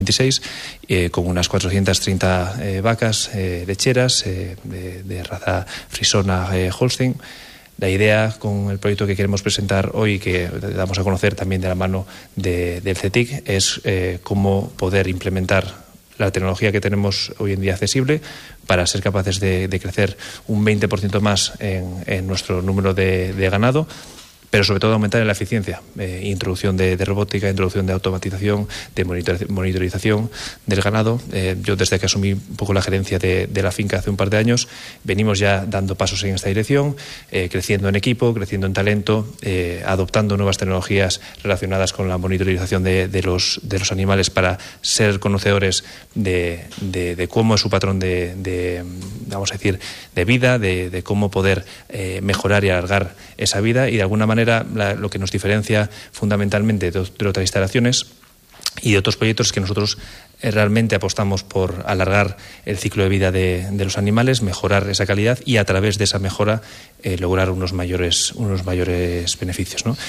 26, con unas 430 vacas lecheras de raza frisona Holstein. La idea con el proyecto que queremos presentar hoy, que damos a conocer también de la mano del CETIC, es cómo poder implementar la tecnología que tenemos hoy en día accesible para ser capaces de crecer un 20% más en nuestro número de ganado, pero sobre todo aumentar en la eficiencia, introducción de robótica, introducción de automatización, de monitorización del ganado. Yo desde que asumí un poco la gerencia de la finca hace un par de años, venimos ya dando pasos en esta dirección, creciendo en equipo, creciendo en talento, adoptando nuevas tecnologías relacionadas con la monitorización de los animales para ser conocedores de cómo es su patrón vamos a decir, de vida, de cómo poder mejorar y alargar esa vida, y de alguna manera lo que nos diferencia fundamentalmente de otras instalaciones y de otros proyectos es que nosotros realmente apostamos por alargar el ciclo de vida de los animales, mejorar esa calidad y a través de esa mejora lograr unos mayores beneficios, ¿no?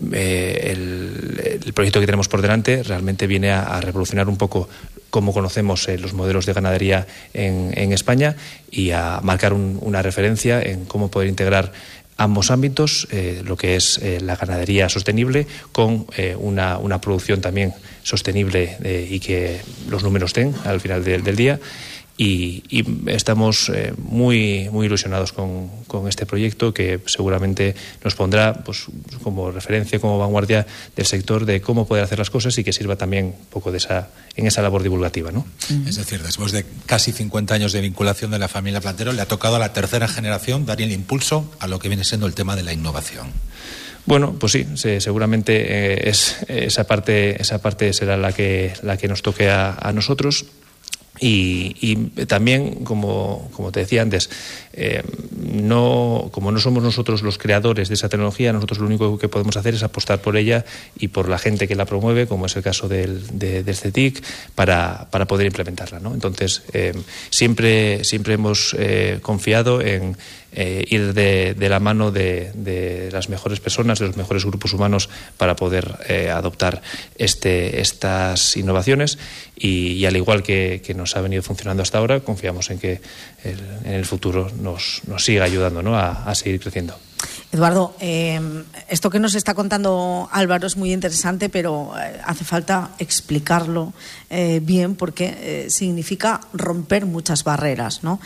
El proyecto que tenemos por delante realmente viene a revolucionar un poco cómo conocemos los modelos de ganadería en España y a marcar una referencia en cómo poder integrar ambos ámbitos, lo que es la ganadería sostenible con una producción también sostenible y que los números den al final del día. Y estamos muy ilusionados con este proyecto, que seguramente nos pondrá pues como referencia, como vanguardia del sector de cómo poder hacer las cosas y que sirva también un poco en esa labor divulgativa, ¿no? Es decir, después de casi 50 años de vinculación de la familia Platero, le ha tocado a la tercera generación dar el impulso a lo que viene siendo el tema de la innovación. Bueno, pues sí, seguramente esa parte será la que nos toque a nosotros. Y también, como te decía antes, como no somos nosotros los creadores de esa tecnología, nosotros lo único que podemos hacer es apostar por ella y por la gente que la promueve, como es el caso del CETIC, para poder implementarla, ¿no? Entonces, siempre hemos confiado en ir de la mano de las mejores personas, de los mejores grupos humanos para poder adoptar estas innovaciones y al igual que nos ha venido funcionando hasta ahora, confiamos en que en el futuro nos siga ayudando, ¿no? a seguir creciendo. Eduardo, esto que nos está contando Álvaro es muy interesante, pero hace falta explicarlo bien porque significa romper muchas barreras, ¿no?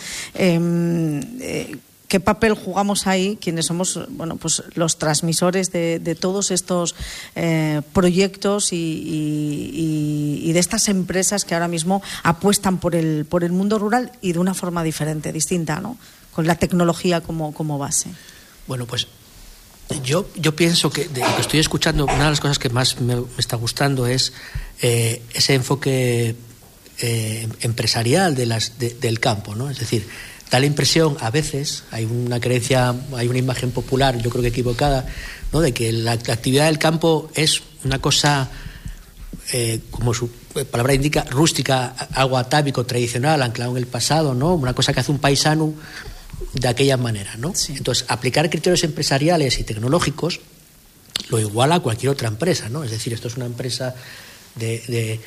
¿Qué papel jugamos ahí quienes somos, bueno, pues los transmisores de todos estos proyectos y de estas empresas que ahora mismo apuestan por el mundo rural y de una forma diferente, distinta, ¿no? Con la tecnología como base? Bueno, pues yo pienso que de lo que estoy escuchando, una de las cosas que más me está gustando es ese enfoque empresarial del campo, ¿no? Es decir, da la impresión, a veces, hay una creencia, hay una imagen popular, yo creo que equivocada, ¿no?, de que la actividad del campo es una cosa, como su palabra indica, rústica, algo atávico, tradicional, anclado en el pasado, ¿no? Una cosa que hace un paisano de aquella manera, ¿no? Sí. Entonces, aplicar criterios empresariales y tecnológicos lo iguala a cualquier otra empresa, ¿no? Es decir, esto es una empresa de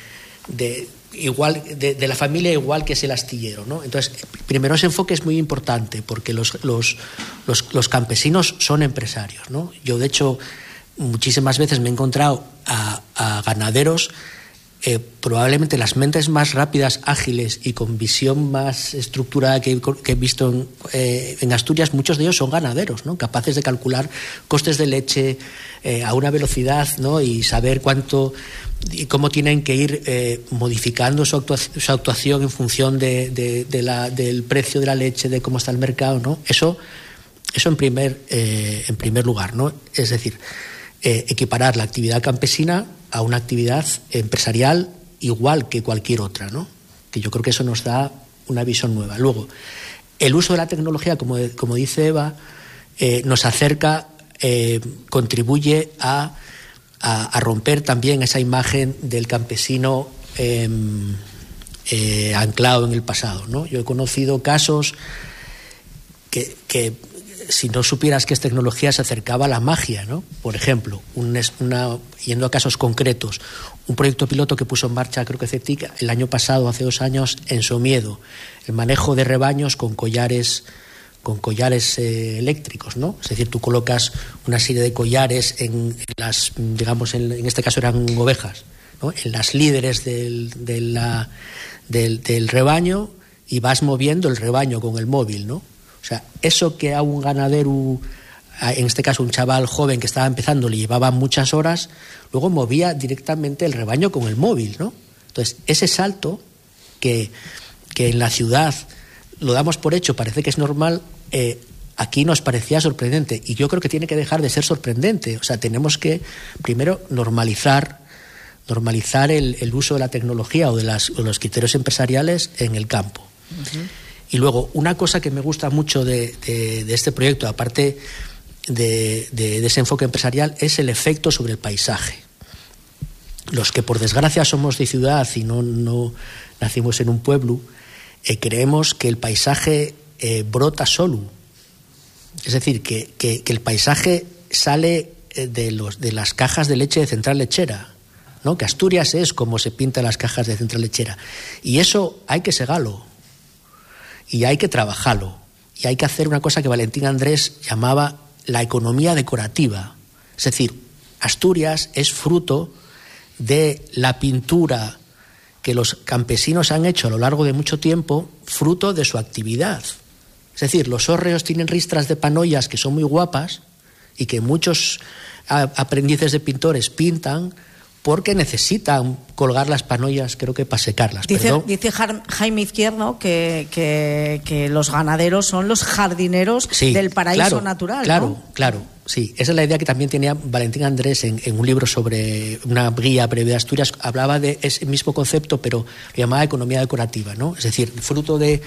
la familia igual que es el astillero, ¿no? Entonces, primero ese enfoque es muy importante porque los campesinos son empresarios, ¿no? Yo, de hecho, muchísimas veces me he encontrado a ganaderos, probablemente las mentes más rápidas, ágiles y con visión más estructurada que he visto en Asturias. Muchos de ellos son ganaderos, ¿no? Capaces de calcular costes de leche a una velocidad, ¿no? Y saber cuánto y cómo tienen que ir modificando su actuación en función del precio de la leche, de cómo está el mercado, ¿no? Eso en primer lugar, ¿no? Es decir, equiparar la actividad campesina a una actividad empresarial igual que cualquier otra, ¿no? Que yo creo que eso nos da una visión nueva. Luego, el uso de la tecnología, como dice Eva, nos acerca, contribuye a romper también esa imagen del campesino anclado en el pasado, ¿no? Yo he conocido casos que si no supieras que es tecnología, se acercaba a la magia, ¿no? Por ejemplo, yendo a casos concretos, un proyecto piloto que puso en marcha, creo que CETIC, el año pasado, hace 2 años, en Somiedo, el manejo de rebaños con collares eléctricos, ¿no? Es decir, tú colocas una serie de collares en las, digamos, en este caso eran ovejas, ¿no? En las líderes del rebaño, y vas moviendo el rebaño con el móvil, ¿no? O sea, eso que a un ganadero, en este caso un chaval joven que estaba empezando, le llevaba muchas horas, luego movía directamente el rebaño con el móvil, ¿no? Entonces, ese salto que en la ciudad lo damos por hecho, parece que es normal, aquí nos parecía sorprendente, y yo creo que tiene que dejar de ser sorprendente. O sea, tenemos que primero normalizar el uso de la tecnología o de los criterios empresariales en el campo. Uh-huh. Y luego, una cosa que me gusta mucho de este proyecto, aparte de ese enfoque empresarial, es el efecto sobre el paisaje. Los que por desgracia somos de ciudad y no nacimos en un pueblo, creemos que el paisaje brota solo. Es decir, que el paisaje sale de las cajas de leche de Central Lechera, ¿no? Que Asturias es como se pintan las cajas de Central Lechera. Y eso hay que segarlo. Y hay que trabajarlo. Y hay que hacer una cosa que Valentín Andrés llamaba la economía decorativa. Es decir, Asturias es fruto de la pintura que los campesinos han hecho a lo largo de mucho tiempo, fruto de su actividad. Es decir, los hórreos tienen ristras de panoyas que son muy guapas y que muchos aprendices de pintores pintan porque necesitan colgar las panoyas, creo que para secarlas. Dice Jaime Izquierdo que los ganaderos son los jardineros del paraíso natural. Claro. Sí, esa es la idea que también tenía Valentín Andrés en un libro sobre una guía breve de Asturias. Hablaba de ese mismo concepto, pero lo llamaba economía decorativa, ¿no? Es decir, fruto de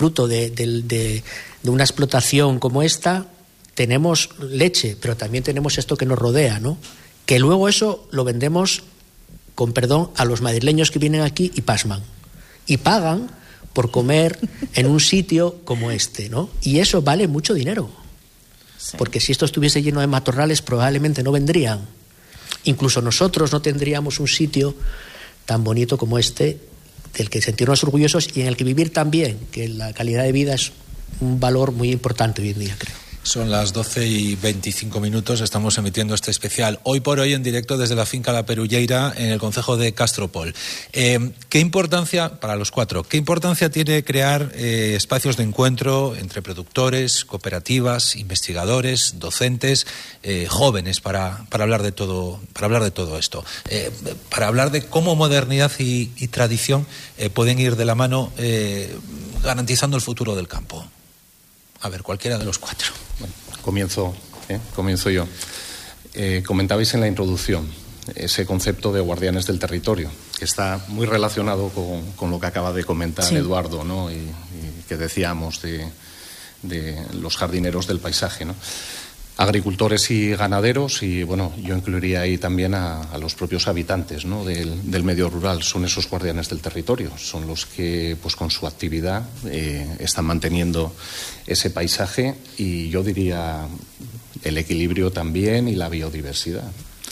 una explotación como esta, tenemos leche, pero también tenemos esto que nos rodea, ¿no? Que luego eso lo vendemos, con perdón, a los madrileños que vienen aquí y pasman. Y pagan por comer en un sitio como este, ¿no? Y eso vale mucho dinero. Sí. Porque si esto estuviese lleno de matorrales, probablemente no vendrían. Incluso nosotros no tendríamos un sitio tan bonito como este, del que sentirnos orgullosos y en el que vivir también, que la calidad de vida es un valor muy importante hoy en día, creo. Son las 12:25, estamos emitiendo este especial hoy por hoy en directo desde la finca La Perulleira en el concejo de Castropol. ¿Qué importancia, para los cuatro, qué importancia tiene crear espacios de encuentro entre productores, cooperativas, investigadores, docentes, jóvenes para hablar de todo esto? Para hablar de cómo modernidad y tradición pueden ir de la mano garantizando el futuro del campo. A ver, cualquiera de los cuatro. Bueno, comienzo yo. Comentabais en la introducción ese concepto de guardianes del territorio, que está muy relacionado con lo que acaba de comentar sí. Eduardo, ¿no? Y que decíamos de los jardineros del paisaje, ¿no? Agricultores y ganaderos, y bueno, yo incluiría ahí también a los propios habitantes, ¿no? del medio rural. Son esos guardianes del territorio, son los que pues con su actividad están manteniendo ese paisaje y yo diría el equilibrio también y la biodiversidad.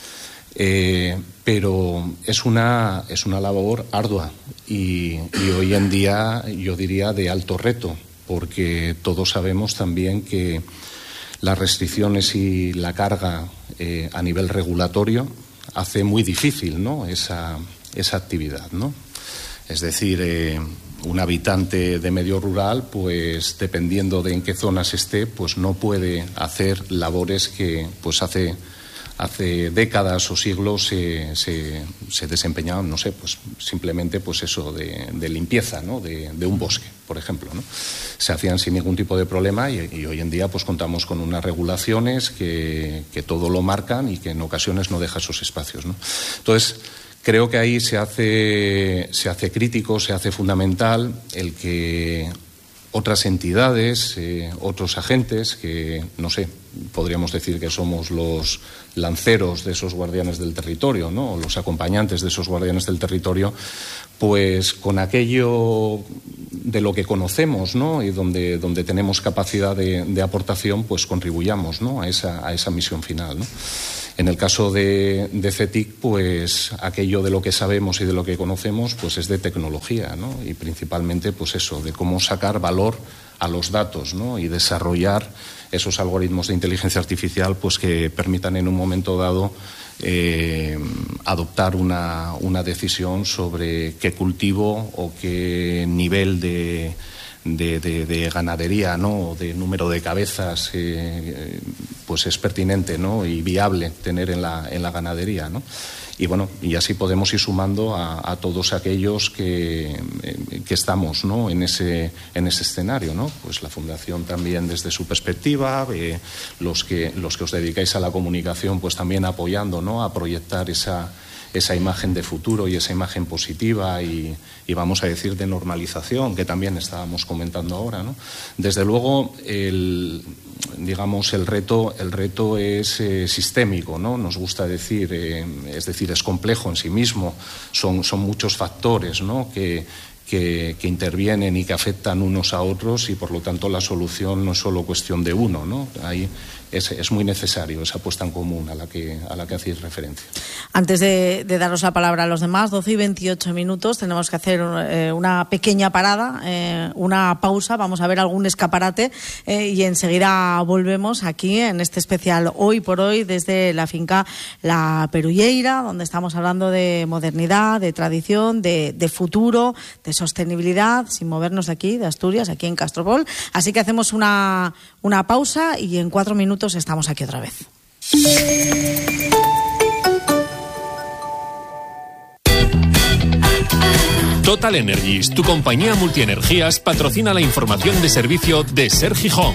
Pero es una labor ardua y hoy en día yo diría de alto reto, porque todos sabemos también que las restricciones y la carga a nivel regulatorio hace muy difícil, ¿no? esa actividad, ¿no? Es decir, un habitante de medio rural, pues dependiendo de en qué zonas esté, pues no puede hacer labores que pues hace décadas o siglos se desempeñaban, no sé, pues simplemente pues eso de limpieza, ¿no? de un bosque, por ejemplo, ¿no? Se hacían sin ningún tipo de problema y hoy en día pues contamos con unas regulaciones que todo lo marcan y que en ocasiones no deja esos espacios, ¿no? Entonces, creo que ahí se hace crítico, se hace fundamental el que otras entidades, otros agentes que, no sé, podríamos decir que somos los lanceros de esos guardianes del territorio, ¿no? O los acompañantes de esos guardianes del territorio, pues con aquello de lo que conocemos, ¿no? Y donde tenemos capacidad de aportación, pues contribuyamos, ¿no? a esa misión final, ¿no? En el caso de CETIC, pues aquello de lo que sabemos y de lo que conocemos, pues es de tecnología, ¿no? Y principalmente, pues eso, de cómo sacar valor a los datos, ¿no? Y desarrollar esos algoritmos de inteligencia artificial, pues que permitan en un momento dado adoptar una decisión sobre qué cultivo o qué nivel de ganadería, ¿no? De número de cabezas, pues es pertinente, ¿no? Y viable tener en la ganadería, ¿no? Y bueno, y así podemos ir sumando a todos aquellos que estamos, ¿no? en ese escenario, ¿no? Pues la Fundación también desde su perspectiva, los que os dedicáis a la comunicación, pues también apoyando, ¿no? A proyectar esa imagen de futuro y esa imagen positiva y vamos a decir de normalización, que también estábamos comentando ahora, ¿no? Desde luego, el reto es sistémico, ¿no? Nos gusta decir, es decir, es complejo en sí mismo, son muchos factores, ¿no? que intervienen y que afectan unos a otros y por lo tanto la solución no es solo cuestión de uno, ¿no? Ahí es muy necesario esa puesta en común a la que hacéis referencia. Antes de daros la palabra a los demás, 12 y 28 minutos, tenemos que hacer una pequeña parada, una pausa, vamos a ver algún escaparate y enseguida volvemos aquí en este especial Hoy por Hoy desde la finca La Perulleira, donde estamos hablando de modernidad, de tradición, de futuro, de sostenibilidad, sin movernos de aquí, de Asturias, aquí en Castropol. Así que hacemos una pausa y en 4 minutos estamos aquí otra vez. Total Energies, tu compañía multienergías, patrocina la información de servicio de Ser Gijón.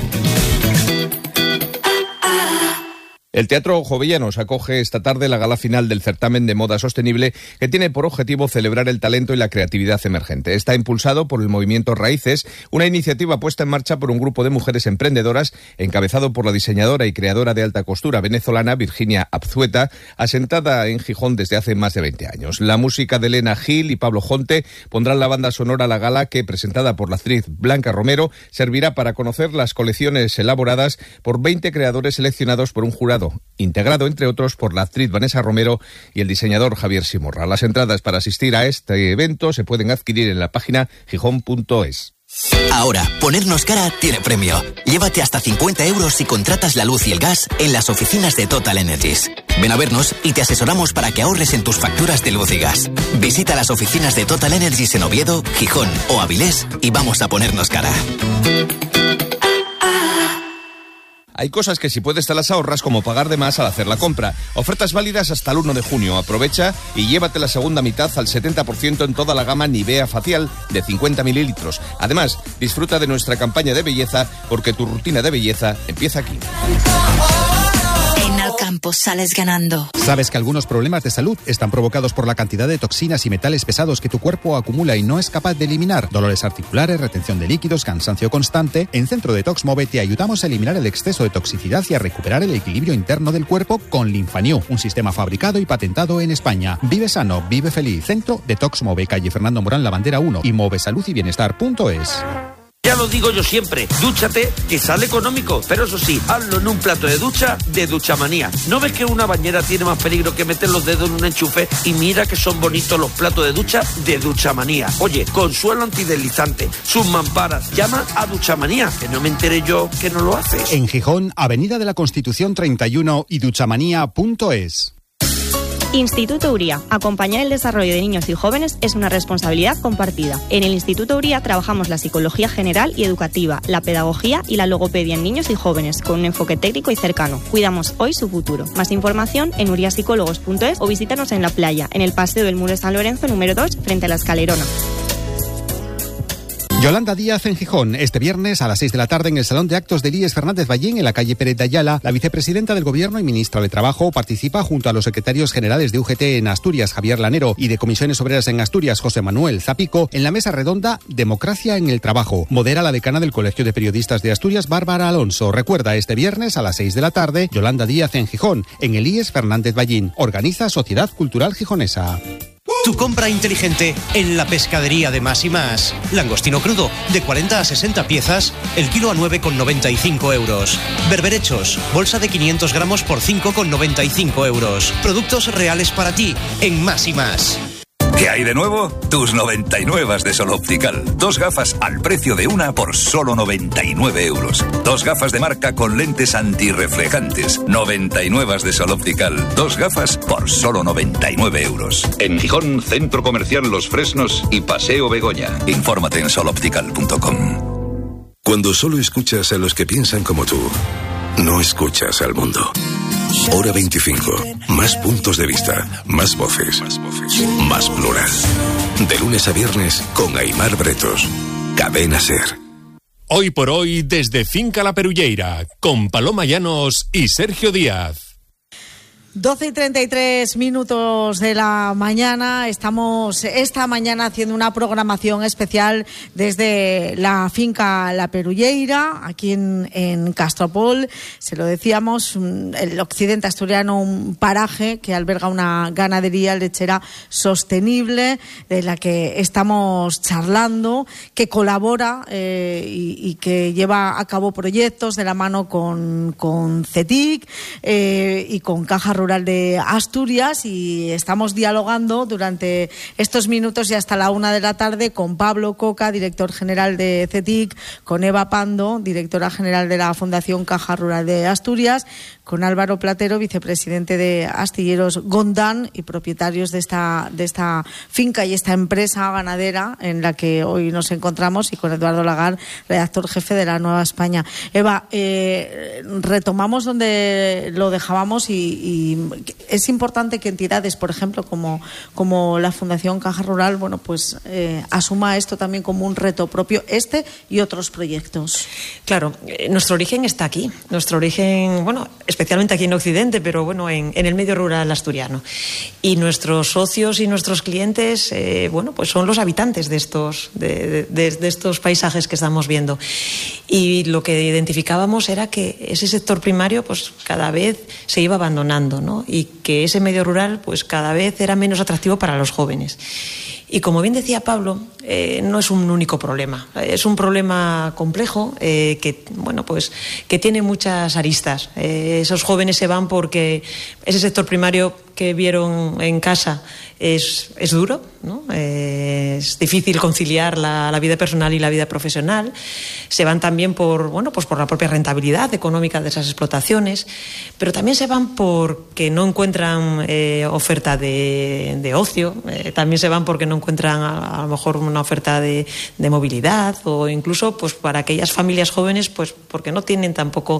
El Teatro Jovellanos acoge esta tarde la gala final del certamen de moda sostenible que tiene por objetivo celebrar el talento y la creatividad emergente. Está impulsado por el movimiento Raíces, una iniciativa puesta en marcha por un grupo de mujeres emprendedoras encabezado por la diseñadora y creadora de alta costura venezolana Virginia Abzueta, asentada en Gijón desde hace más de 20 años. La música de Elena Gil y Pablo Jonte pondrán la banda sonora a la gala que, presentada por la actriz Blanca Romero, servirá para conocer las colecciones elaboradas por 20 creadores seleccionados por un jurado integrado, entre otros, por la actriz Vanessa Romero y el diseñador Javier Simorra. Las entradas para asistir a este evento se pueden adquirir en la página gijón.es. Ahora, ponernos cara tiene premio. Llévate hasta 50 euros si contratas la luz y el gas en las oficinas de Total Energies. Ven a vernos y te asesoramos para que ahorres en tus facturas de luz y gas. Visita las oficinas de Total Energies en Oviedo, Gijón o Avilés y vamos a ponernos cara. Hay cosas que si puedes te las ahorras, como pagar de más al hacer la compra. Ofertas válidas hasta el 1 de junio. Aprovecha y llévate la segunda mitad al 70% en toda la gama Nivea Facial de 50 mililitros. Además, disfruta de nuestra campaña de belleza, porque tu rutina de belleza empieza aquí. En Alcampo sales ganando. ¿Sabes que algunos problemas de salud están provocados por la cantidad de toxinas y metales pesados que tu cuerpo acumula y no es capaz de eliminar? Dolores articulares, retención de líquidos, cansancio constante. En Centro Detox Move te ayudamos a eliminar el exceso de toxicidad y a recuperar el equilibrio interno del cuerpo con Linfanew, un sistema fabricado y patentado en España. Vive sano, vive feliz. Centro Detox Move, calle Fernando Morán, La Bandera 1 y movesaludyBienestar.es. Ya lo digo yo siempre, dúchate, que sale económico, pero eso sí, hazlo en un plato de ducha de Duchamanía. ¿No ves que una bañera tiene más peligro que meter los dedos en un enchufe? Y mira que son bonitos los platos de ducha de Duchamanía. Oye, con suelo antideslizante, sus mamparas, llama a Duchamanía, que no me enteré yo que no lo haces. En Gijón, Avenida de la Constitución 31 y duchamanía.es. Instituto Uría. Acompañar el desarrollo de niños y jóvenes es una responsabilidad compartida. En el Instituto Uría trabajamos la psicología general y educativa, la pedagogía y la logopedia en niños y jóvenes, con un enfoque técnico y cercano. Cuidamos hoy su futuro. Más información en uriapsicólogos.es o visítanos en la playa, en el Paseo del Muro de San Lorenzo, número 2, frente a la Escalerona. Yolanda Díaz en Gijón. Este viernes a las 6 de la tarde en el Salón de Actos del IES Fernández Ballín, en la calle Pérez de Ayala, la vicepresidenta del Gobierno y ministra de Trabajo participa junto a los secretarios generales de UGT en Asturias, Javier Lanero, y de Comisiones Obreras en Asturias, José Manuel Zapico, en la mesa redonda Democracia en el Trabajo. Modera la decana del Colegio de Periodistas de Asturias, Bárbara Alonso. Recuerda, este viernes a las 6 de la tarde, Yolanda Díaz en Gijón, en el IES Fernández Ballín. Organiza Sociedad Cultural Gijonesa. Tu compra inteligente en la pescadería de Más y Más. Langostino crudo, de 40 a 60 piezas, el kilo a 9,95 euros. Berberechos, bolsa de 500 gramos por 5,95 euros. Productos reales para ti, en Más y Más. ¿Qué hay de nuevo? Tus 99 de Sol Optical. 2 gafas al precio de una por solo 99 euros. 2 gafas de marca con lentes antirreflejantes. 99 de Sol Optical. 2 gafas por solo 99 euros. En Gijón, Centro Comercial Los Fresnos y Paseo Begoña. Infórmate en soloptical.com. Cuando solo escuchas a los que piensan como tú, no escuchas al mundo. Hora 25. Más puntos de vista, más voces, más plural. De lunes a viernes con Aimar Bretos. Cadena SER. Hoy por hoy desde Finca La Perulleira, con Paloma Llanos y Sergio Díaz. 12:33 de la mañana. Estamos esta mañana haciendo una programación especial desde la finca La Perulleira, aquí en Castropol. Se lo decíamos, el occidente asturiano, un paraje que alberga una ganadería lechera sostenible, de la que estamos charlando, que colabora y que lleva a cabo proyectos de la mano con CETIC y con Caja Rural de Asturias, y estamos dialogando durante estos minutos y hasta la 1 de la tarde con Pablo Coca, director general de CETIC, con Eva Pando, directora general de la Fundación Caja Rural de Asturias, con Álvaro Platero, vicepresidente de Astilleros Gondán y propietarios de esta finca y esta empresa ganadera en la que hoy nos encontramos, y con Eduardo Lagar, redactor jefe de La Nueva España. Eva, retomamos donde lo dejábamos y es importante que entidades, por ejemplo, como la Fundación Caja Rural, bueno, pues asuma esto también como un reto propio, y otros proyectos. Claro, nuestro origen está aquí. Nuestro origen, bueno, especialmente aquí en Occidente, pero bueno, en el medio rural asturiano. Y nuestros socios y nuestros clientes, bueno, pues son los habitantes de estos paisajes que estamos viendo. Y lo que identificábamos era que ese sector primario, pues cada vez se iba abandonando, ¿no? Y que ese medio rural, pues cada vez era menos atractivo para los jóvenes. Y como bien decía Pablo, no es un único problema. Es un problema complejo que tiene muchas aristas. Esos jóvenes se van porque ese sector primario que vieron en casa es duro, ¿no? Es difícil conciliar la vida personal y la vida profesional. Se van también por la propia rentabilidad económica de esas explotaciones, pero también se van porque no encuentran oferta de ocio, también se van porque no encuentran a lo mejor una oferta de movilidad, o incluso pues para aquellas familias jóvenes pues porque no tienen tampoco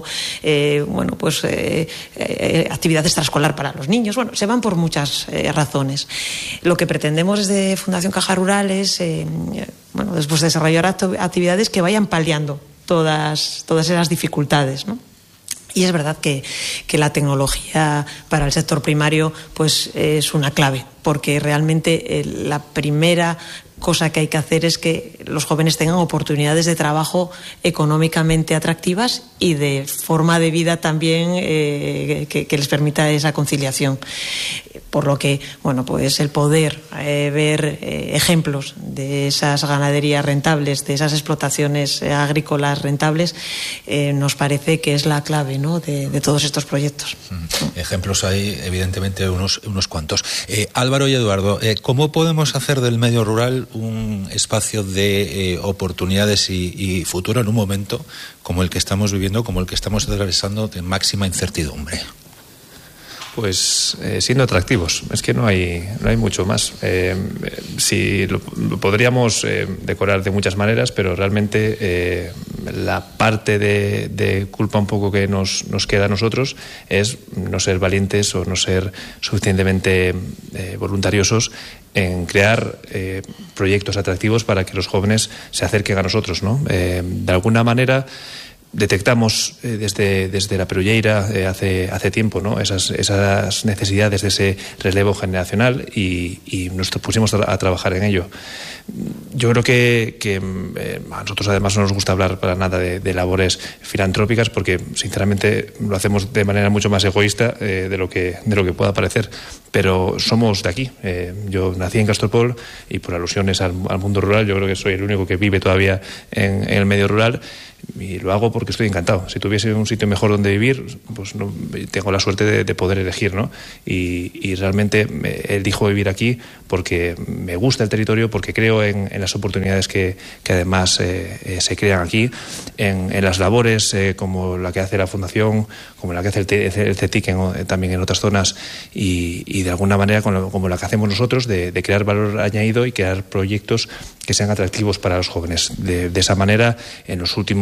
actividad extraescolar para los niños. Bueno, se van por muchas razones. Lo que pretendemos desde Fundación Caja Rural es después desarrollar actividades que vayan paliando todas esas dificultades, ¿no? Y es verdad que la tecnología para el sector primario pues es una clave, porque realmente la primera cosa que hay que hacer es que los jóvenes tengan oportunidades de trabajo económicamente atractivas y de forma de vida también que les permita esa conciliación. Por lo que, pues el poder ver ejemplos de esas ganaderías rentables, de esas explotaciones agrícolas rentables, nos parece que es la clave, ¿no?, de todos estos proyectos. Ejemplos hay, evidentemente, unos cuantos. Álvaro y Eduardo, ¿cómo podemos hacer del medio rural un espacio de oportunidades y futuro en un momento como el que estamos viviendo, como el que estamos atravesando, de máxima incertidumbre? Pues siendo atractivos, es que no hay mucho más. Sí, lo podríamos decorar de muchas maneras, pero realmente la parte de culpa un poco que nos queda a nosotros es no ser valientes o no ser suficientemente voluntariosos en crear proyectos atractivos para que los jóvenes se acerquen a nosotros, ¿no? De alguna manera detectamos desde La Perulleira hace tiempo, ¿no?, esas necesidades de ese relevo generacional y nos pusimos a trabajar en ello. Yo creo que a nosotros además no nos gusta hablar para nada de labores filantrópicas, porque sinceramente lo hacemos de manera mucho más egoísta de lo que pueda parecer, pero somos de aquí. Yo nací en Castropol y por alusiones al mundo rural, yo creo que soy el único que vive todavía en el medio rural, y lo hago porque estoy encantado. Si tuviese un sitio mejor donde vivir, pues no, tengo la suerte de poder elegir, ¿no? Y realmente elijo vivir aquí porque me gusta el territorio, porque creo en las oportunidades que además se crean aquí, en las labores como la que hace la Fundación, como la que hace el CETIC también en otras zonas, y de alguna manera como la que hacemos nosotros, de crear valor añadido y crear proyectos que sean atractivos para los jóvenes. De esa manera, en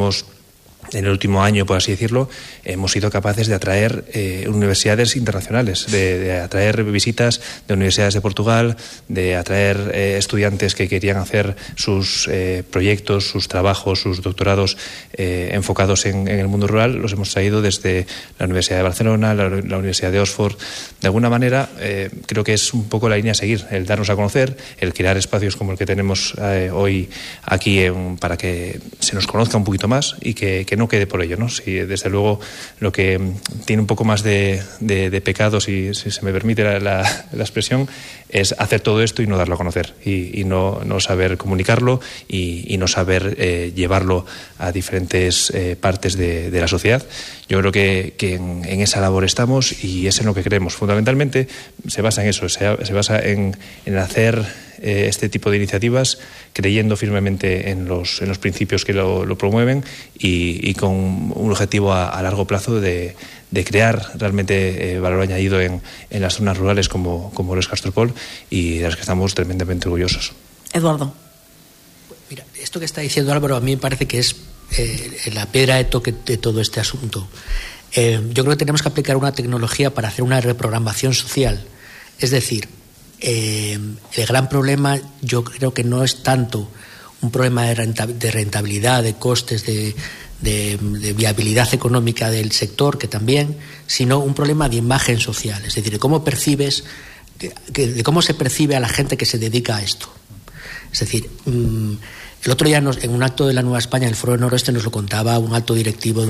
el último año, por así decirlo, hemos sido capaces de atraer universidades internacionales, de atraer visitas de universidades de Portugal, de atraer estudiantes que querían hacer sus proyectos, sus trabajos, sus doctorados enfocados en el mundo rural. Los hemos traído desde la Universidad de Barcelona, la Universidad de Oxford. De alguna manera, creo que es un poco la línea a seguir, el darnos a conocer, el crear espacios como el que tenemos hoy aquí para que se nos conozca un poquito más y que no quede por ello, ¿no? Si desde luego lo que tiene un poco más de pecado, si se me permite la expresión, es hacer todo esto y no darlo a conocer, y no saber comunicarlo y no saber llevarlo a diferentes partes de la sociedad. Yo creo que en esa labor estamos, y es en lo que creemos. Fundamentalmente se basa en eso, se basa en hacer este tipo de iniciativas creyendo firmemente en los principios que lo promueven, y con un objetivo a largo plazo de crear realmente valor añadido en las zonas rurales como lo es Castropol, y de las que estamos tremendamente orgullosos. Eduardo. Mira, esto que está diciendo Álvaro a mí me parece que es la piedra de toque de todo este asunto. Yo creo que tenemos que aplicar una tecnología para hacer una reprogramación social. Es decir, el gran problema yo creo que no es tanto un problema de rentabilidad, de costes, de viabilidad económica del sector, que también, sino un problema de imagen social, es decir, de cómo percibes, de cómo se percibe a la gente que se dedica a esto. Es decir, el otro día en un acto de la Nueva España, el Foro Noroeste, nos lo contaba un alto directivo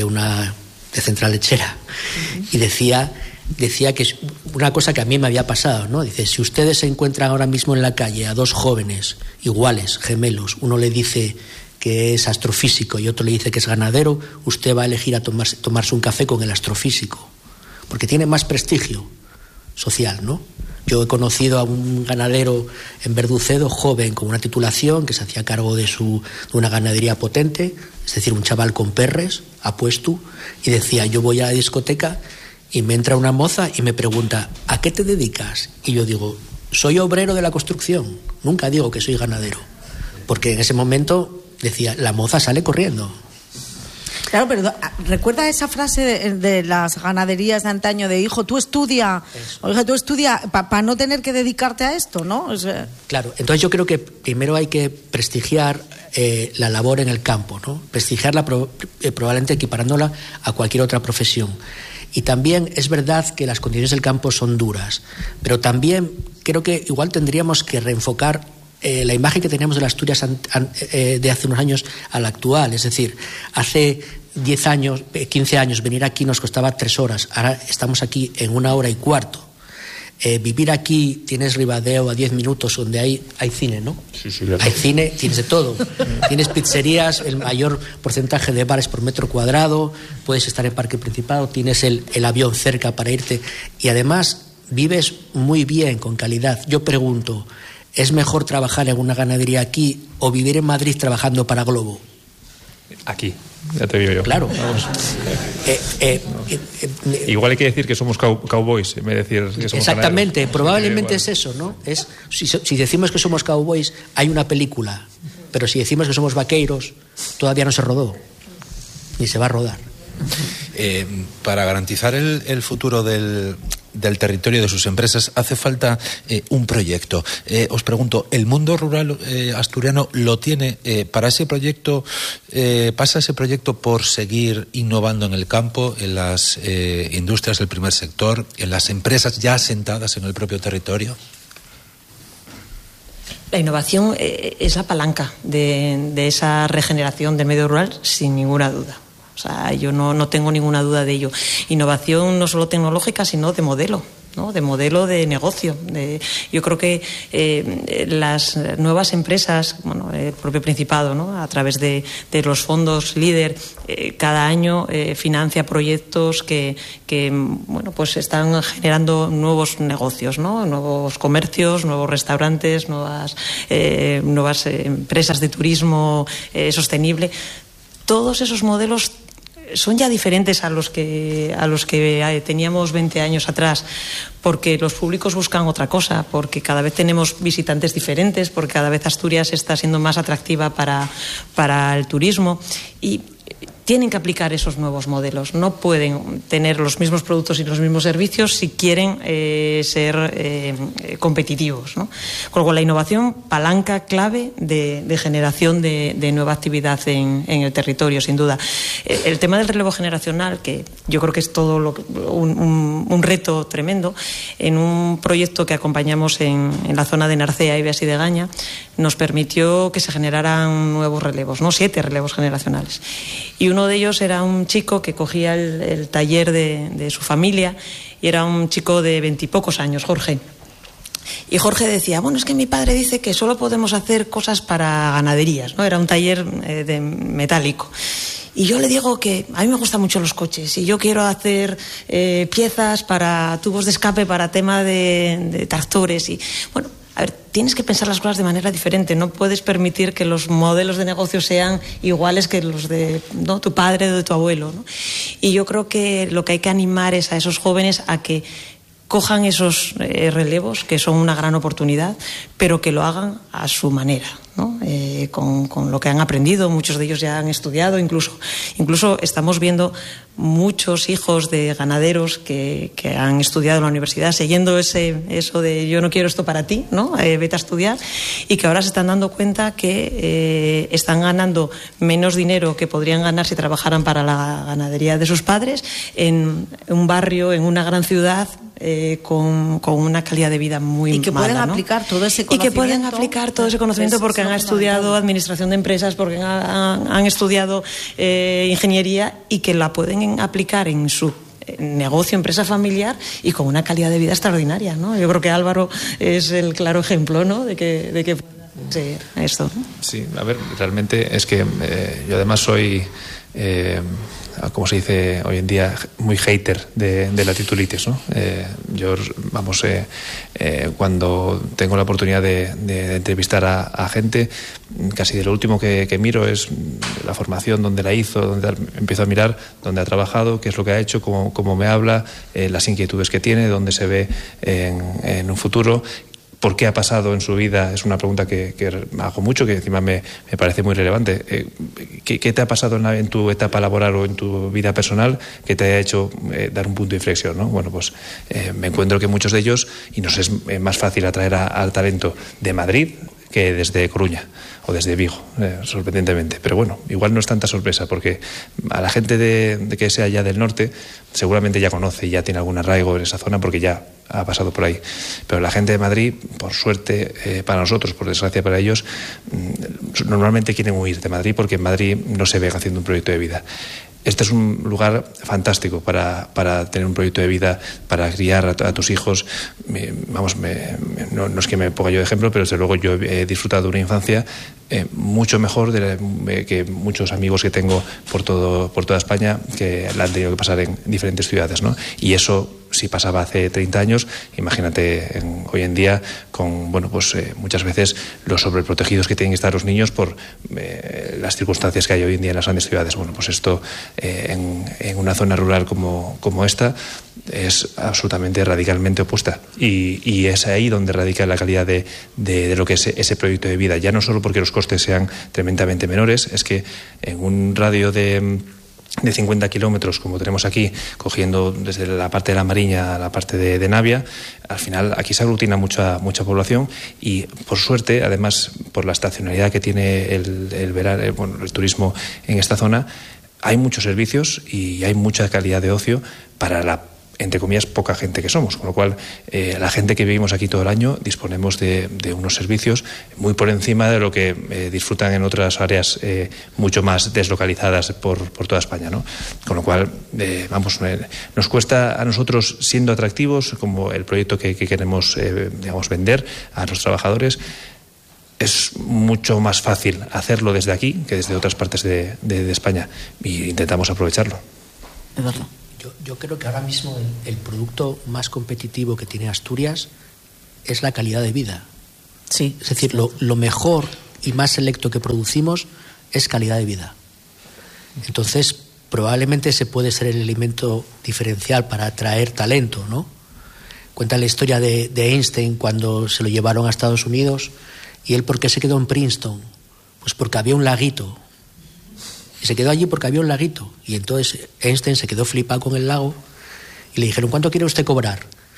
de Central Lechera, y decía que es una cosa que a mí me había pasado, ¿no? Dice, si ustedes se encuentran ahora mismo en la calle a dos jóvenes iguales, gemelos, uno le dice que es astrofísico y otro le dice que es ganadero, usted va a elegir a tomarse un café con el astrofísico, porque tiene más prestigio social, ¿no? Yo he conocido a un ganadero en Verducedo, joven, con una titulación, que se hacía cargo de una ganadería potente, es decir, un chaval con perres, apuesto, y decía, yo voy a la discoteca y me entra una moza y me pregunta, ¿a qué te dedicas? Y yo digo, soy obrero de la construcción, nunca digo que soy ganadero, porque en ese momento decía, la moza sale corriendo. Claro, pero recuerda esa frase de las ganaderías de antaño, de hijo, tú estudia, oiga, tú estudia para no tener que dedicarte a esto, ¿no? Claro, entonces yo creo que primero hay que prestigiar la labor en el campo, ¿no? Prestigiarla probablemente equiparándola a cualquier otra profesión. Y también es verdad que las condiciones del campo son duras, pero también creo que igual tendríamos que reenfocar la imagen que teníamos de las Asturias de hace unos años a la actual. Es decir, hace 10 años, 15 años, venir aquí nos costaba 3 horas. Ahora estamos aquí en 1 hora y cuarto. Vivir aquí, tienes Ribadeo a 10 minutos, donde hay cine, ¿no? Sí, claro. Hay cine, tienes de todo. Tienes pizzerías, el mayor porcentaje de bares por metro cuadrado, puedes estar en Parque Principado, tienes el avión cerca para irte, y además vives muy bien, con calidad. Yo pregunto, ¿es mejor trabajar en una ganadería aquí o vivir en Madrid trabajando para Globo? Aquí, ya te digo yo. Claro. Igual hay que decir que somos cowboys, en vez de decir que somos exactamente, ganaderos. probablemente es eso, ¿no? Si decimos que somos cowboys, hay una película, pero si decimos que somos vaqueiros, todavía no se rodó, ni se va a rodar. Para garantizar el futuro del territorio de sus empresas hace falta un proyecto. Os pregunto, ¿el mundo rural asturiano lo tiene? ¿Para ese proyecto pasa ese proyecto por seguir innovando en el campo, en las industrias del primer sector, en las empresas ya asentadas en el propio territorio? La innovación es la palanca de esa regeneración del medio rural, sin ninguna duda. O sea, yo no tengo ninguna duda de ello. Innovación no solo tecnológica, sino de modelo, ¿no? De modelo de negocio. Yo creo que las nuevas empresas, bueno, el propio Principado, ¿no? A través de los fondos LEADER, cada año financia proyectos que bueno, pues están generando nuevos negocios, ¿no? Nuevos comercios, nuevos restaurantes, nuevas empresas de turismo sostenible. Todos esos modelos son ya diferentes a los que teníamos 20 años atrás, porque los públicos buscan otra cosa, porque cada vez tenemos visitantes diferentes, porque cada vez Asturias está siendo más atractiva para el turismo y tienen que aplicar esos nuevos modelos. No pueden tener los mismos productos y los mismos servicios si quieren ser competitivos, ¿no? Con lo cual, la innovación, palanca clave de generación de nueva actividad en el territorio, sin duda. El tema del relevo generacional, que yo creo que es todo un reto tremendo, en un proyecto que acompañamos en la zona de Narcea, Ibeas y de Gaña, nos permitió que se generaran nuevos relevos, ¿no? 7 relevos generacionales. Y uno de ellos era un chico que cogía el taller de su familia, y era un chico de 20 y pocos años, Jorge. Y Jorge decía, bueno, es que mi padre dice que solo podemos hacer cosas para ganaderías, ¿no? Era un taller de metálico. Y yo le digo que a mí me gustan mucho los coches y yo quiero hacer piezas para tubos de escape, para tema de tractores. Y bueno, a ver, tienes que pensar las cosas de manera diferente. No puedes permitir que los modelos de negocio sean iguales que los de, ¿no?, tu padre o de tu abuelo, ¿no? Y yo creo que lo que hay que animar es a esos jóvenes a que cojan esos relevos, que son una gran oportunidad, pero que lo hagan a su manera, ¿no? Con lo que han aprendido. Muchos de ellos ya han estudiado, incluso estamos viendo muchos hijos de ganaderos que han estudiado en la universidad, siguiendo eso de yo no quiero esto para ti, ¿no? Vete a estudiar, y que ahora se están dando cuenta que están ganando menos dinero que podrían ganar si trabajaran para la ganadería de sus padres, en un barrio, en una gran ciudad, con una calidad de vida muy mala, y que pueden ¿no? aplicar todo ese conocimiento. Y que pueden aplicar todo ese conocimiento porque han estudiado administración de empresas, porque han estudiado ingeniería, y que la pueden aplicar en su negocio, empresa familiar, y con una calidad de vida extraordinaria, ¿no? Yo creo que Álvaro es el claro ejemplo, ¿no?, de que sí, esto. Sí, a ver, realmente es que yo además soy, como se dice hoy en día, muy hater de la titulitis, ¿no? Yo, vamos, cuando tengo la oportunidad de entrevistar a gente, casi de lo último que miro es la formación, dónde la hizo, dónde empiezo a mirar dónde ha trabajado, qué es lo que ha hecho, cómo me habla, las inquietudes que tiene, dónde se ve en un futuro. ¿Por qué ha pasado en su vida? Es una pregunta que hago mucho, que encima me parece muy relevante. ¿Qué te ha pasado en tu etapa laboral o en tu vida personal que te haya hecho dar un punto de inflexión, ¿no? Bueno, pues me encuentro que muchos de ellos, y nos es más fácil atraer al talento de Madrid que desde Coruña o desde Vigo, sorprendentemente. Pero bueno, igual no es tanta sorpresa, porque a la gente de que sea ya del norte seguramente ya conoce y ya tiene algún arraigo en esa zona porque ya ha pasado por ahí. Pero la gente de Madrid, por suerte para nosotros, por desgracia para ellos, normalmente quieren huir de Madrid porque en Madrid no se ven haciendo un proyecto de vida. Este es un lugar fantástico para tener un proyecto de vida, para criar a tus hijos. No es que me ponga yo de ejemplo, pero desde luego yo he disfrutado de una infancia mucho mejor que muchos amigos que tengo por toda España, que la han tenido que pasar en diferentes ciudades, ¿no? Y eso, si pasaba hace 30 años, imagínate hoy en día, con muchas veces los sobreprotegidos que tienen que estar los niños por las circunstancias que hay hoy en día en las grandes ciudades. Bueno, pues esto en una zona rural como esta es absolutamente radicalmente opuesta, y es ahí donde radica la calidad de lo que es ese proyecto de vida. Ya no solo porque los costes sean tremendamente menores, es que en un radio de 50 kilómetros, como tenemos aquí, cogiendo desde la parte de la Mariña a la parte de Navia, al final aquí se aglutina mucha población, y por suerte, además, por la estacionalidad que tiene el turismo en esta zona, hay muchos servicios y hay mucha calidad de ocio para la entre comillas, poca gente que somos, con lo cual la gente que vivimos aquí todo el año disponemos de unos servicios muy por encima de lo que disfrutan en otras áreas mucho más deslocalizadas por toda España, ¿no? Con lo cual, nos cuesta a nosotros, siendo atractivos, como el proyecto que queremos vender a los trabajadores, es mucho más fácil hacerlo desde aquí que desde otras partes de España, y intentamos aprovecharlo. Eduardo. Yo creo que ahora mismo el producto más competitivo que tiene Asturias es la calidad de vida. Sí. Es decir, lo mejor y más selecto que producimos es calidad de vida. Entonces, probablemente ese puede ser el elemento diferencial para atraer talento, ¿no? Cuenta la historia de Einstein cuando se lo llevaron a Estados Unidos, y él, ¿por qué se quedó en Princeton? Pues porque había un laguito. Y se quedó allí porque había un laguito. Y entonces Einstein se quedó flipado con el lago y le dijeron, ¿cuánto quiere usted cobrar?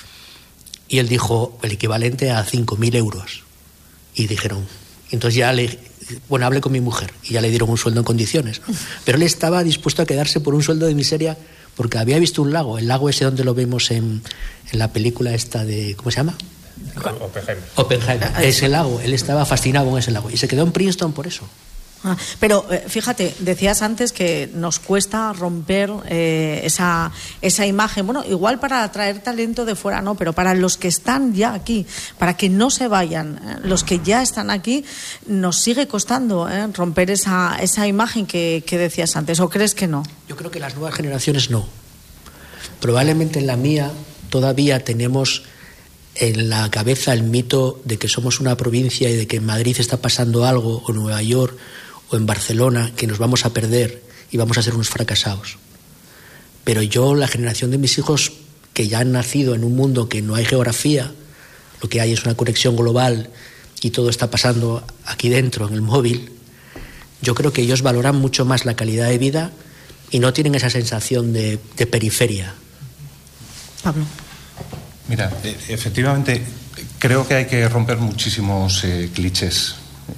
Y él dijo, el equivalente a 5.000 euros. Y dijeron, entonces ya hablé con mi mujer y ya le dieron un sueldo en condiciones. Pero él estaba dispuesto a quedarse por un sueldo de miseria porque había visto un lago. El lago ese donde lo vemos en la película esta de, ¿cómo se llama? Oppenheimer. Ese lago, él estaba fascinado con ese lago. Y se quedó en Princeton por eso. Pero fíjate, decías antes que nos cuesta romper esa imagen. Bueno, igual para atraer talento de fuera no, pero para los que están ya aquí, para que no se vayan, los que ya están aquí, nos sigue costando romper esa imagen que decías antes. ¿O crees que no? Yo creo que las nuevas generaciones no. Probablemente en la mía todavía tenemos en la cabeza el mito de que somos una provincia y de que en Madrid está pasando algo, o Nueva York o en Barcelona, que nos vamos a perder y vamos a ser unos fracasados. Pero yo, la generación de mis hijos, que ya han nacido en un mundo que no hay geografía, lo que hay es una conexión global y todo está pasando aquí dentro, en el móvil, yo creo que ellos valoran mucho más la calidad de vida y no tienen esa sensación de periferia. Pablo. Mira, efectivamente, creo que hay que romper muchísimos clichés.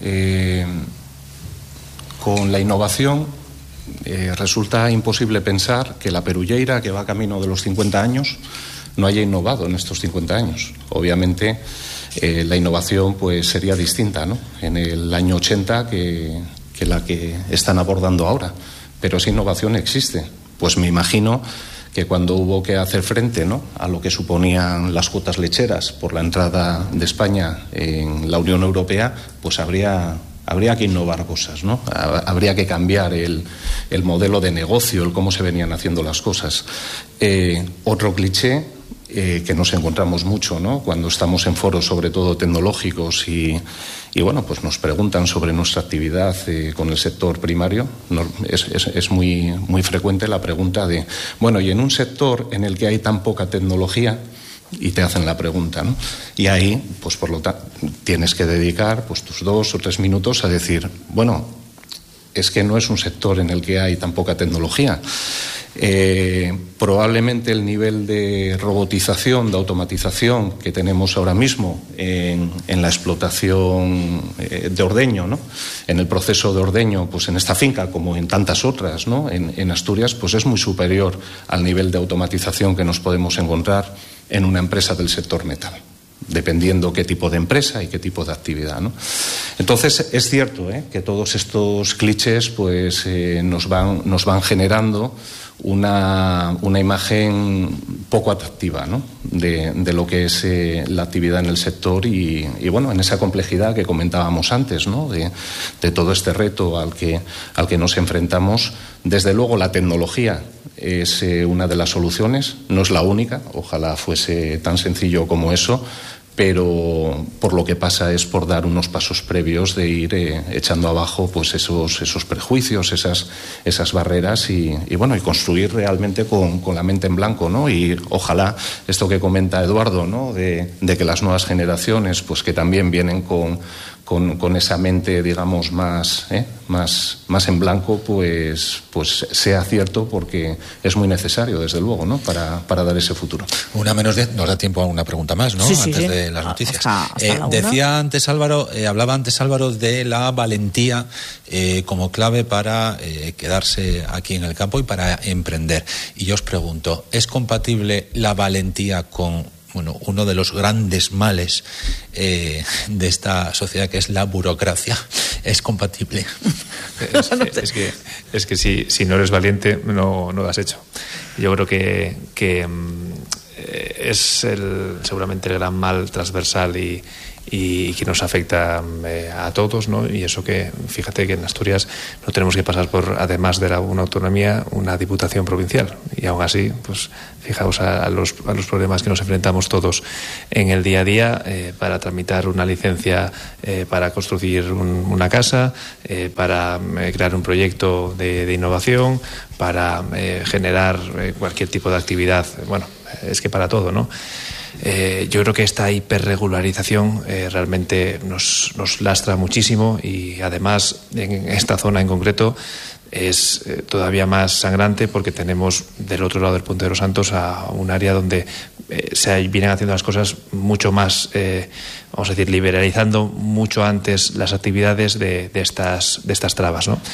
Con la innovación resulta imposible pensar que la Perulleira, que va camino de los 50 años, no haya innovado en estos 50 años. Obviamente la innovación pues sería distinta, ¿no?, en el año 80 que la que están abordando ahora. Pero esa innovación existe. Pues me imagino que cuando hubo que hacer frente, ¿no?, a lo que suponían las cuotas lecheras por la entrada de España en la Unión Europea, pues habría que innovar cosas, ¿no? Habría que cambiar el modelo de negocio, el cómo se venían haciendo las cosas. Otro cliché que nos encontramos mucho, ¿no?, cuando estamos en foros, sobre todo tecnológicos, y bueno, pues nos preguntan sobre nuestra actividad con el sector primario. Es muy, muy frecuente la pregunta de, bueno, y en un sector en el que hay tan poca tecnología, y te hacen la pregunta, ¿no? Y ahí, pues por lo tanto, tienes que dedicar pues tus 2 o 3 minutos a decir, bueno, es que no es un sector en el que hay tan poca tecnología. Probablemente el nivel de robotización, de automatización que tenemos ahora mismo en la explotación de ordeño, ¿no?, en el proceso de ordeño, pues en esta finca como en tantas otras, ¿no?, en Asturias, pues es muy superior al nivel de automatización que nos podemos encontrar en una empresa del sector metal, dependiendo qué tipo de empresa y qué tipo de actividad, ¿no? Entonces es cierto que todos estos clichés pues nos van generando una imagen poco atractiva, ¿no?, de lo que es la actividad en el sector y bueno, en esa complejidad que comentábamos antes, ¿no?, de todo este reto al que nos enfrentamos. Desde luego la tecnología es una de las soluciones, no es la única, ojalá fuese tan sencillo como eso, pero por lo que pasa es por dar unos pasos previos de ir echando abajo pues esos prejuicios, esas barreras y bueno, y construir realmente con la mente en blanco, ¿no? Y ojalá esto que comenta Eduardo, ¿no?, de que las nuevas generaciones pues que también vienen con con esa mente, digamos, más en blanco, pues sea cierto, porque es muy necesario, desde luego, ¿no? Para dar ese futuro. Una menos 10, nos da tiempo a una pregunta más, ¿no? Sí, antes de las noticias. Hasta Decía antes Álvaro, hablaba antes Álvaro de la valentía como clave para quedarse aquí en el campo y para emprender. Y yo os pregunto, ¿es compatible la valentía con uno de los grandes males de esta sociedad, que es la burocracia? ¿Es compatible? Es que si no eres valiente, no lo has hecho. Yo creo que es seguramente el gran mal transversal y que nos afecta a todos, ¿no? Y eso que, fíjate que en Asturias no tenemos que pasar por, además de una autonomía, una diputación provincial. Y aún así, pues fijaos a los problemas que nos enfrentamos todos en el día a día para tramitar una licencia para construir una casa, para crear un proyecto de innovación, para generar cualquier tipo de actividad. Bueno, es que para todo, ¿no? Yo creo que esta hiperregularización realmente nos lastra muchísimo, y además en esta zona en concreto es todavía más sangrante, porque tenemos del otro lado del Puente de los Santos a un área donde se vienen haciendo las cosas mucho más, vamos a decir, liberalizando mucho antes las actividades de estas trabas, ¿no?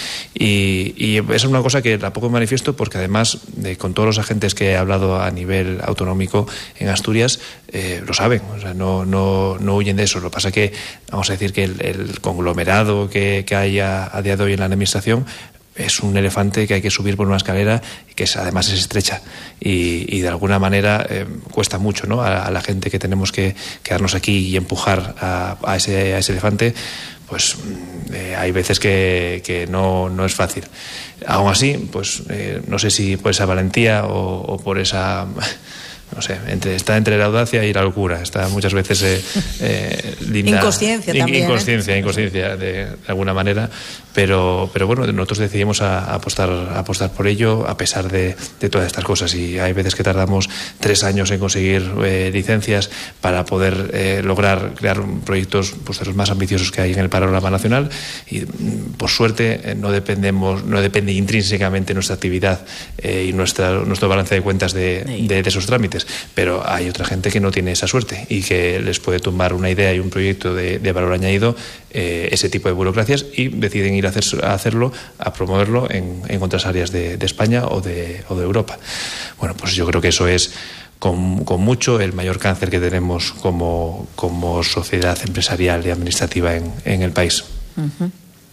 Y es una cosa que la pongo en manifiesto porque además con todos los agentes que he hablado a nivel autonómico en Asturias lo saben, o sea, no huyen de eso. Lo que pasa es que, vamos a decir, que el conglomerado que hay a día de hoy en la administración es un elefante que hay que subir por una escalera y que además es estrecha y de alguna manera cuesta mucho, ¿no? A la gente que tenemos que quedarnos aquí y empujar a ese elefante, pues hay veces que no es fácil. Aún así, pues no sé si por esa valentía o por esa... No sé, está entre la audacia y la locura. Está muchas veces linda. Inconsciencia también. Inconsciencia de alguna manera. Pero bueno, nosotros decidimos apostar por ello a pesar de todas estas cosas. Y hay veces que tardamos 3 años en conseguir licencias para poder lograr crear proyectos, pues, de los más ambiciosos que hay en el panorama nacional. Y por suerte no depende intrínsecamente nuestra actividad y nuestro balance de cuentas de esos trámites. Pero hay otra gente que no tiene esa suerte y que les puede tumbar una idea y un proyecto de valor añadido ese tipo de burocracias, y deciden ir a hacerlo, a promoverlo en otras áreas de España o de Europa. Bueno, pues yo creo que eso es con mucho el mayor cáncer que tenemos como sociedad empresarial y administrativa en el país. Uh-huh.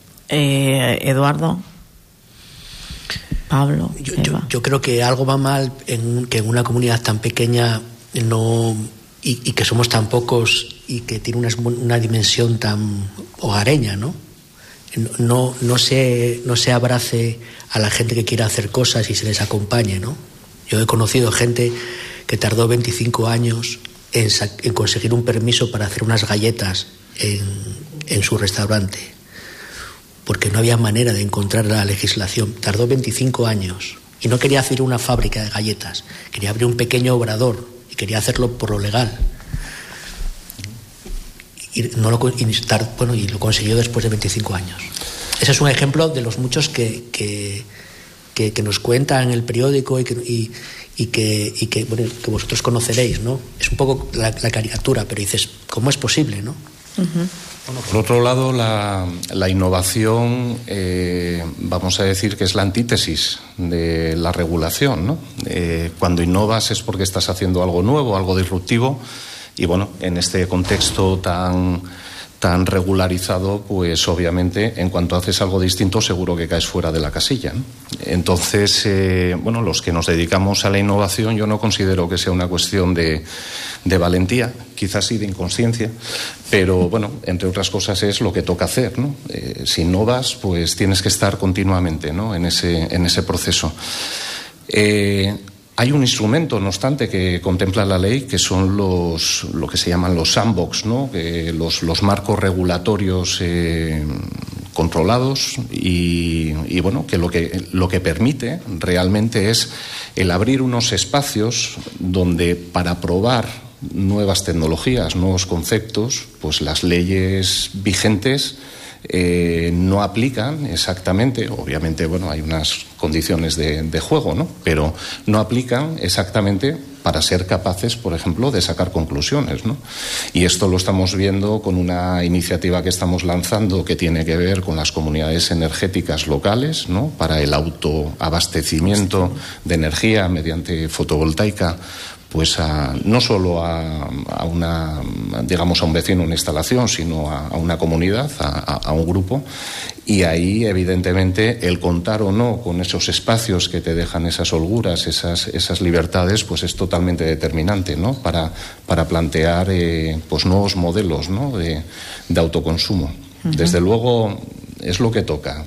Eduardo, Pablo, yo creo que algo va mal que en una comunidad tan pequeña y que somos tan pocos y que tiene una dimensión tan hogareña, ¿no? No se abrace a la gente que quiere hacer cosas y se les acompañe, ¿no? Yo he conocido gente que tardó 25 años en conseguir un permiso para hacer unas galletas en su restaurante, porque no había manera de encontrar la legislación. Tardó 25 años y no quería hacer una fábrica de galletas, quería abrir un pequeño obrador y quería hacerlo por lo legal. Y lo consiguió después de 25 años. Ese es un ejemplo de los muchos que nos cuentan en el periódico y que vosotros conoceréis, ¿no? Es un poco la caricatura, pero dices, ¿cómo es posible, no? Uh-huh. Bueno, por otro lado, la innovación, vamos a decir que es la antítesis de la regulación, ¿no? Cuando innovas es porque estás haciendo algo nuevo, algo disruptivo, y bueno, en este contexto tan regularizado, pues obviamente en cuanto haces algo distinto seguro que caes fuera de la casilla, ¿no? Entonces, los que nos dedicamos a la innovación, yo no considero que sea una cuestión de valentía, quizás sí de inconsciencia, pero bueno, entre otras cosas es lo que toca hacer, ¿no? Si innovas, pues tienes que estar continuamente, ¿no? en ese proceso. Hay un instrumento, no obstante, que contempla la ley, que son lo que se llaman los sandbox, ¿no? Los marcos regulatorios controlados y bueno, que lo que permite realmente es el abrir unos espacios donde, para probar nuevas tecnologías, nuevos conceptos, pues las leyes vigentes no aplican exactamente, obviamente, bueno, hay unas condiciones de juego, ¿no? Pero no aplican exactamente para ser capaces, por ejemplo, de sacar conclusiones, ¿no? Y esto lo estamos viendo con una iniciativa que estamos lanzando que tiene que ver con las comunidades energéticas locales, ¿no? Para el autoabastecimiento de energía mediante fotovoltaica, pues no solo a un vecino, una instalación, sino a una comunidad, a un grupo. Y ahí, evidentemente, el contar o no con esos espacios que te dejan esas holguras, esas libertades, pues es totalmente determinante, ¿no? Para plantear pues nuevos modelos, ¿no? de autoconsumo. Uh-huh. Desde luego es lo que toca.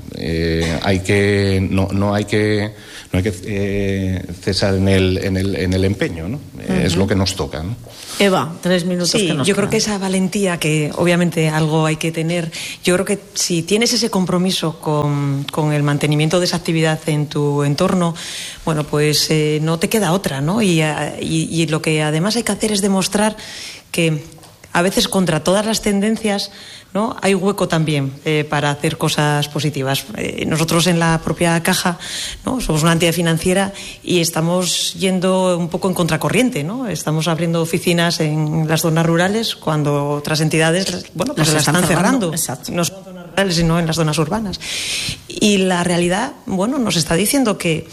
No hay que cesar en el empeño, ¿no? Uh-huh. Es lo que nos toca, ¿no? Eva, 3 minutos. Sí, que nos yo quedan. creo que esa valentía, que obviamente algo hay que tener, yo creo que si tienes ese compromiso con el mantenimiento de esa actividad en tu entorno, bueno, pues no te queda otra, ¿no? Y lo que además hay que hacer es demostrar que a veces contra todas las tendencias, ¿no? Hay hueco también para hacer cosas positivas. Nosotros en la propia Caja, ¿no? Somos una entidad financiera y estamos yendo un poco en contracorriente, ¿no? Estamos abriendo oficinas en las zonas rurales cuando otras entidades, bueno, pues las están cerrando. Exacto. No son zonas rurales, sino en las zonas urbanas. Y la realidad, bueno, nos está diciendo que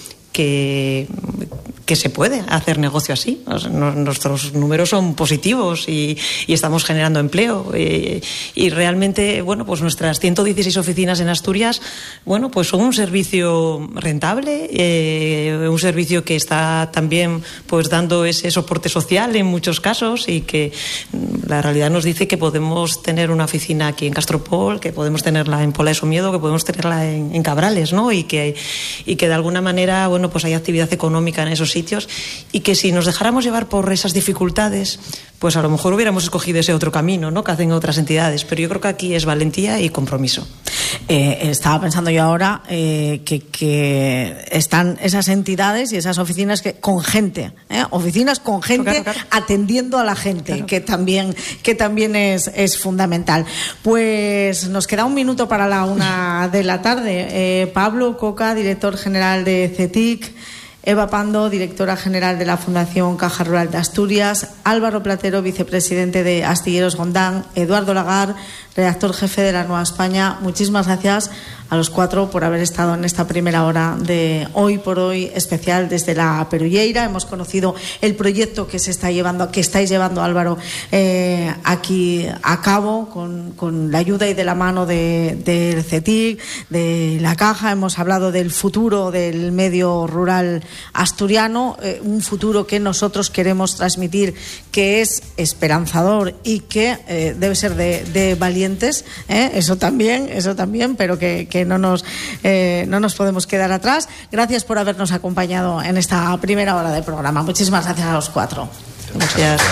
se puede hacer negocio así. Nuestros números son positivos y estamos generando empleo y realmente, bueno, pues nuestras 116 oficinas en Asturias, bueno, pues son un servicio rentable, un servicio que está también pues dando ese soporte social en muchos casos y que la realidad nos dice que podemos tener una oficina aquí en Castropol, que podemos tenerla en Pola de Somiedo, que podemos tenerla en Cabrales, ¿no? Y que de alguna manera, bueno, pues hay actividad económica en esos sitios y que si nos dejáramos llevar por esas dificultades, pues a lo mejor hubiéramos escogido ese otro camino, ¿no? Que hacen otras entidades, pero yo creo que aquí es valentía y compromiso. Estaba pensando yo ahora que están esas entidades y esas oficinas con gente, oficinas con gente, claro. Atendiendo a la gente, claro. que también es fundamental. Pues nos queda 1 minuto para la 1 de la tarde. Pablo Coca, director general de CETIC, Eva Pando, directora general de la Fundación Caja Rural de Asturias, Álvaro Platero, vicepresidente de Astilleros Gondán, Eduardo Lagar, redactor jefe de La Nueva España. Muchísimas gracias a los 4 por haber estado en esta primera hora de Hoy por Hoy especial desde la Perulleira. Hemos conocido el proyecto que estáis llevando, Álvaro, aquí a cabo con la ayuda y de la mano del CETIC, de la Caja. Hemos hablado del futuro del medio rural asturiano, un futuro que nosotros queremos transmitir, que es esperanzador y que debe ser de valientes, eso también, pero que no nos podemos quedar atrás. Gracias por habernos acompañado en esta primera hora del programa. Muchísimas gracias a los 4. Gracias.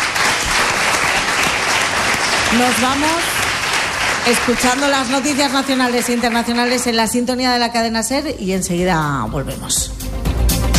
Nos vamos escuchando las noticias nacionales e internacionales en la sintonía de la cadena SER y enseguida volvemos.